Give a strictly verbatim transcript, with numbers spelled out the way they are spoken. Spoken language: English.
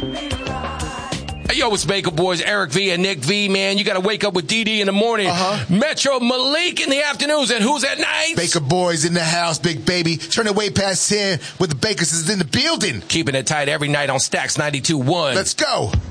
Hey, yo, it's Baker Boys, Eric V and Nick V, man. You got to wake up with D D in the morning. Uh-huh. Metro Malik in the afternoons. And who's at night? Baker Boys in the house, big baby. Turn it way past ten with the Bakers is in the building. Keeping it tight every night on Stacks ninety-two point one. Let's go.